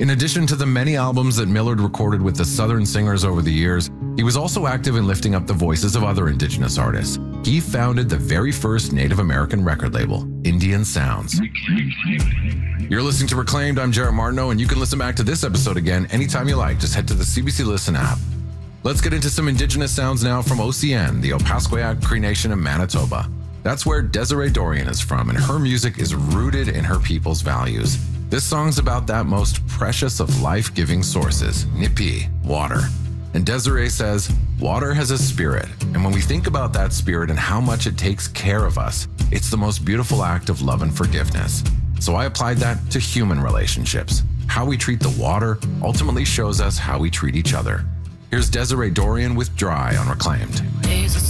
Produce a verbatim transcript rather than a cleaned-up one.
In addition to the many albums that Millard recorded with the Southern singers over the years, he was also active in lifting up the voices of other Indigenous artists. He founded the very first Native American record label, Indian Sounds. You're listening to Reclaimed. I'm Jarrett Martineau, and you can listen back to this episode again anytime you like. Just head to the C B C Listen app. Let's get into some Indigenous sounds now from O C N, the Opaskwayak Cree Nation of Manitoba. That's where Desiree Dorian is from, and her music is rooted in her people's values. This song's about that most precious of life-giving sources, Nipi, water. And Desiree says, water has a spirit, and when we think about that spirit and how much it takes care of us, it's the most beautiful act of love and forgiveness. So I applied that to human relationships. How we treat the water ultimately shows us how we treat each other. Here's Desiree Dorian with Dry on Reclaimed. Days of